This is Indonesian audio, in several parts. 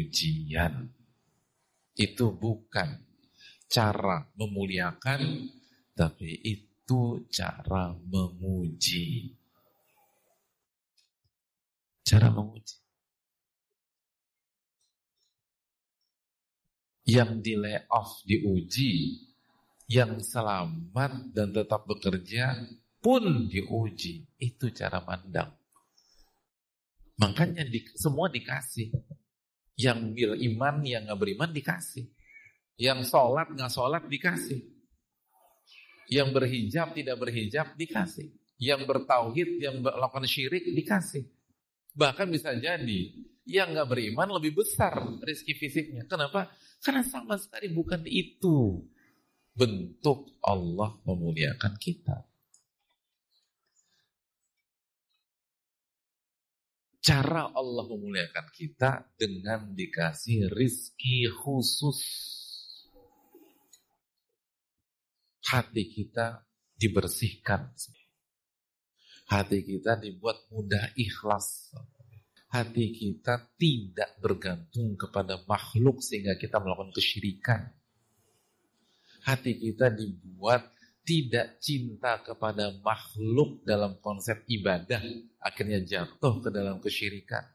pujian. Itu bukan cara memuliakan, tapi itu cara memuji. Cara memuji. Yang di layoff diuji, yang selamat dan tetap bekerja pun diuji. Itu cara mandang. Makanya semua dikasih. Yang beriman, yang gak beriman dikasih. Yang sholat, gak sholat dikasih. Yang berhijab, tidak berhijab dikasih. Yang bertauhid, yang melakukan syirik dikasih. Bahkan bisa jadi yang gak beriman lebih besar rezeki fisiknya. Kenapa? Karena sama sekali bukan itu bentuk Allah memuliakan kita. Cara Allah memuliakan kita dengan dikasih rizki khusus. Hati kita dibersihkan. Hati kita dibuat mudah ikhlas. Hati kita tidak bergantung kepada makhluk sehingga kita melakukan kesyirikan. Hati kita dibuat tidak cinta kepada makhluk dalam konsep ibadah, akhirnya jatuh ke dalam kesyirikan.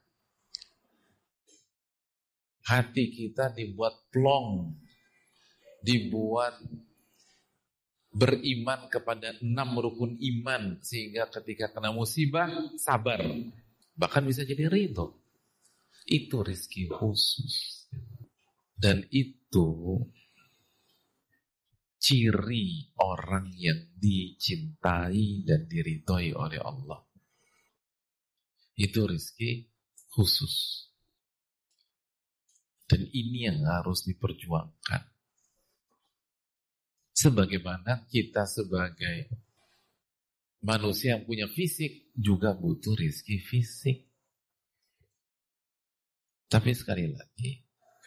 Hati kita dibuat plong, dibuat beriman kepada 6 rukun iman, sehingga ketika kena musibah, sabar. Bahkan bisa jadi ridho. Itu rezeki khusus. Dan itu ciri orang yang dicintai dan diridhoi oleh Allah. Itu rezeki khusus. Dan ini yang harus diperjuangkan. Sebagaimana kita sebagai manusia yang punya fisik juga butuh rezeki fisik. Tapi sekali lagi,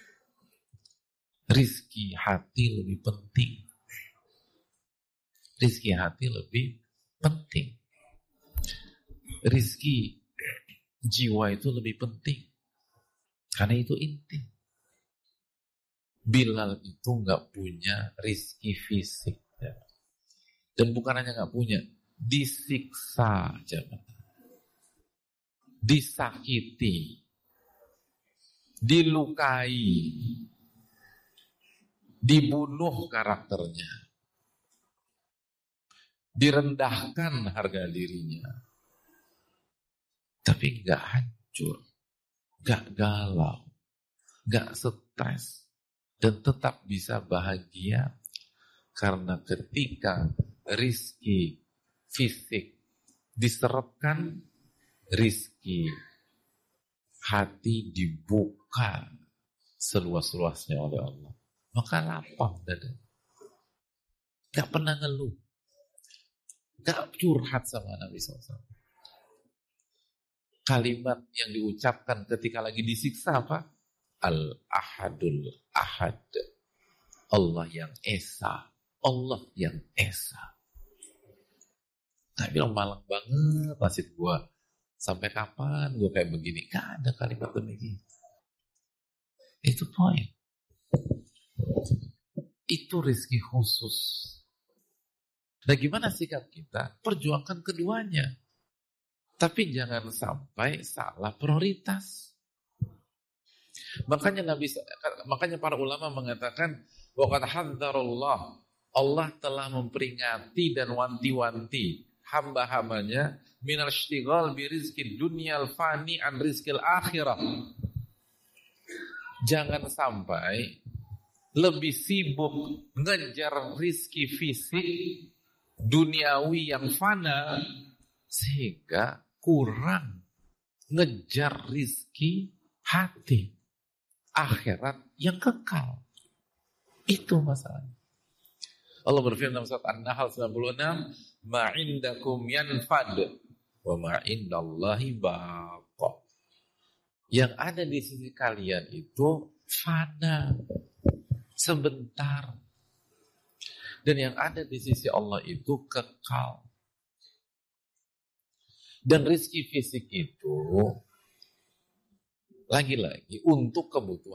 rezeki hati lebih penting. Rizki hati lebih penting. Rizki jiwa itu lebih penting. Karena itu inti. Bilal itu gak punya rizki fisik. Dan bukan hanya gak punya, disiksa. Disakiti. Dilukai. Dibunuh karakternya. Direndahkan harga dirinya. Tapi gak hancur, gak galau, gak stres, dan tetap bisa bahagia. Karena ketika rizki fisik diserapkan, rizki hati dibuka seluas-luasnya oleh Allah. Maka lapang dada. Gak pernah ngeluh. Gak curhat sama Nabi SAW. Kalimat yang diucapkan ketika lagi disiksa apa? Al-Ahadul Ahad. Allah yang Esa. Allah yang Esa. Nah, bilang malang banget nasib gue. Sampai kapan gue kayak begini? Gak ada kalimat demikian. Itu poin. Itu rezeki khusus. Nah, gimana sikap kita? Perjuangkan keduanya. Tapi jangan sampai salah prioritas. Makanya para ulama mengatakan wa qad hadzarallah. Allah telah memperingati dan wanti-wanti hamba-hambanya minal ishtighal bi rizqid dunyal fani an rizqil akhirah. Jangan sampai lebih sibuk ngejar rizki fisik duniawi yang fana sehingga kurang ngejar rizki hati akhirat yang kekal. Itu masalahnya. Allah berfirman dalam surat An-Nahl 96, ma'indakum yanfad wa ma'indallahi baqa. Yang ada di sisi kalian itu fana sebentar. Dan yang ada di sisi Allah itu kekal. Dan rizki fisik itu lagi-lagi untuk kebutuhan